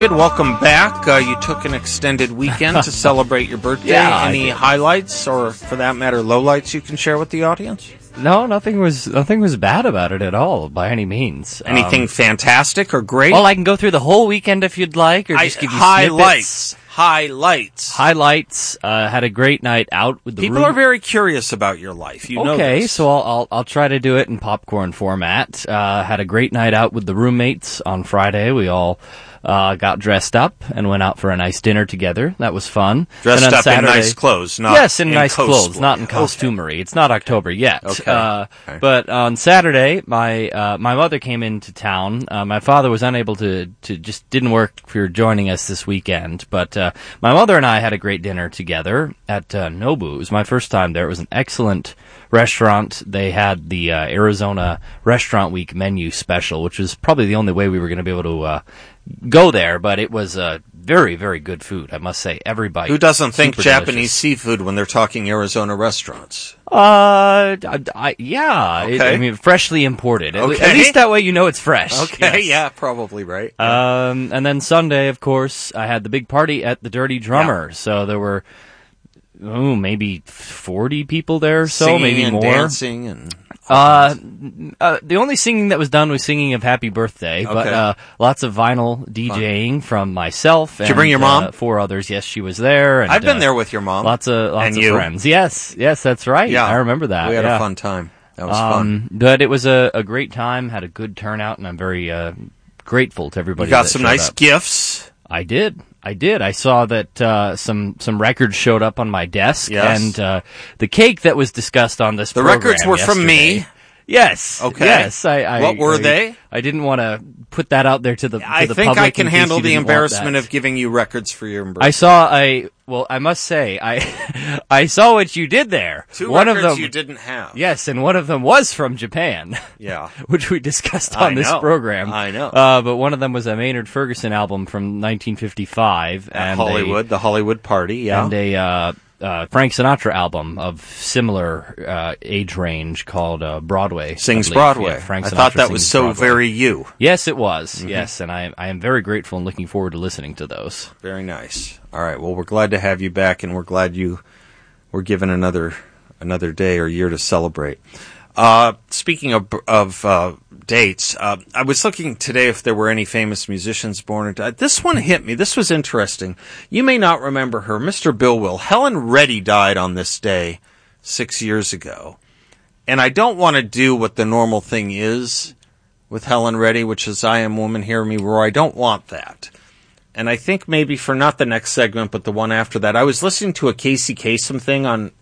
Good, welcome back. You took an extended weekend to celebrate your birthday. Yeah, Any highlights, or for that matter, lowlights you can share with the audience? No, nothing was bad about it at all, by any means. Anything fantastic or great? Well, I can go through the whole weekend if you'd like, or just give you highlights. Highlights. Had a great night out with the People are very curious about your life. You know Okay, this. so I'll try to do it in popcorn format. Had a great night out with the roommates on Friday. We all got dressed up and went out for a nice dinner together. That was fun. Dressed and on up Saturday, in nice clothes, not yes, in nice clothes, cosplay. not in costumery. It's not October yet. Okay. But on Saturday, my mother came into town. My father was unable to just didn't work for joining us this weekend. But my mother and I had a great dinner together at Nobu. It was my first time there. It was an excellent restaurant. They had the Arizona Restaurant Week menu special, which was probably the only way we were going to be able to go there, but it was very, very good food, I must say. Every bite. Who doesn't think super Japanese delicious. seafood when they're talking Arizona restaurants? Yeah. Okay. I mean, freshly imported. Okay. At least that way you know it's fresh. Okay, Yes. yeah, probably right. And then Sunday, of course, I had the big party at the Dirty Drummer. So there were, maybe 40 people there or so, Singing maybe and more. dancing and... The only singing that was done was singing of Happy Birthday, Okay. but lots of vinyl DJing from myself. Did you bring your mom? 4 others. Yes, she was there. And, I've been there with your mom. Lots of you. friends. Yes, that's right. Yeah. I remember that. We had yeah. a fun time. That was fun. But it was a great time. Had a good turnout, and I'm very grateful to everybody. You got that some showed nice up. gifts. I did. I saw that some records showed up on my desk, Yes. and the cake that was discussed on this The program records were from me. yesterday- Yes. Okay. Yes. What were they? I didn't want to put that out there to the I to the think public I can in case handle you the didn't want embarrassment that. of giving you records for your birthday. I must say, I saw what you did there. Two one records of them, you didn't have. yes, and one of them was from Japan. Yeah. Which we discussed I on this know. program. I know. But one of them was a Maynard Ferguson album from 1955. At and Hollywood, the Hollywood Party, yeah. And a Frank Sinatra album of similar age range called Broadway. Sings I believe. Broadway. Yeah, Frank I Sinatra thought that was Sings so Broadway. very you. Yes, it was. Yes, and I am very grateful and looking forward to listening to those. Very nice. All right, well, we're glad to have you back, and we're glad you were given another day or year to celebrate. Speaking of dates, I was looking today if there were any famous musicians born or died. This one hit me. This was interesting. You may not remember her, Mr. Bill Will. Helen Reddy died on this day 6 years ago. And I don't want to do what the normal thing is with Helen Reddy, which is I Am Woman, Hear Me Roar. I don't want that. And I think maybe for not the next segment, but the one after that, I was listening to a Casey Kasem thing on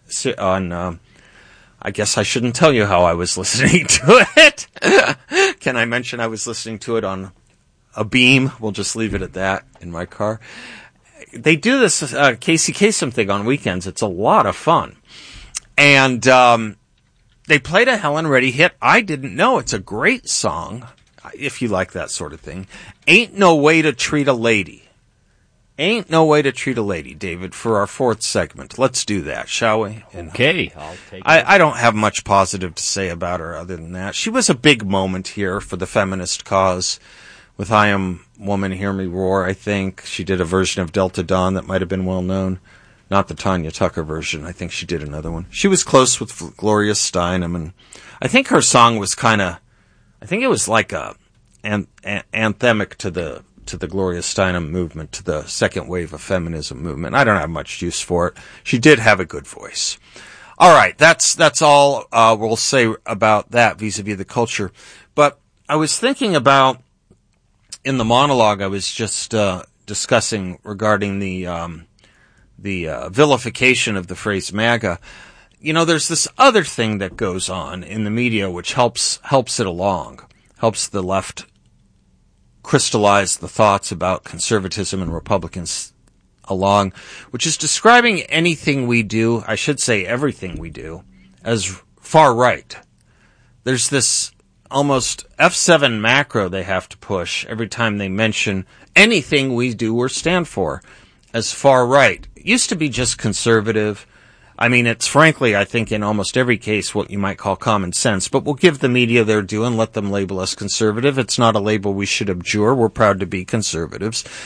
I guess I shouldn't tell you how I was listening to it. Can I mention I was listening to it on a Beam? We'll just leave it at that in my car. They do this Casey Kasem thing on weekends. It's a lot of fun. And they played a Helen Reddy hit. I didn't know. It's a great song, if you like that sort of thing. Ain't No Way to Treat a Lady. Ain't No Way to Treat a Lady, David, for our fourth segment. Let's do that, shall we? Okay, I'll take it. I don't have much positive to say about her other than that. She was a big moment here for the feminist cause with I Am Woman, Hear Me Roar, I think. She did a version of Delta Dawn that might have been well known. Not the Tanya Tucker version. I think she did another one. She was close with Gloria Steinem, and I think her song was I think it was like a anthemic to the Gloria Steinem movement, to the second wave of feminism movement. I don't have much use for it. She did have a good voice. All right, that's all we'll say about that vis-a-vis the culture. But I was thinking about, in the monologue I was just discussing regarding the vilification of the phrase MAGA. You know, there's this other thing that goes on in the media which helps it along, helps the left crystallize the thoughts about conservatism and Republicans along, which is describing anything we do, I should say everything we do, as far right. There's this almost F7 macro they have to push every time they mention anything we do or stand for as far right. It used to be just conservative. I mean, it's frankly, I think, in almost every case, what you might call common sense. But we'll give the media their due and let them label us conservative. It's not a label we should abjure. We're proud to be conservatives.